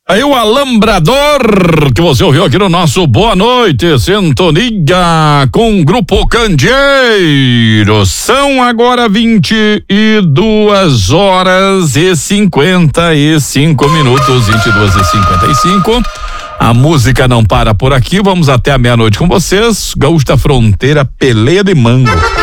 Aí o Alambrador, que você ouviu aqui no nosso Boa Noite, sintonia com o Grupo Candeeiro. São agora 22h55, 22h55. A música não para por aqui, vamos até a meia-noite com vocês. Gaúcha da Fronteira, Peleia de Mango.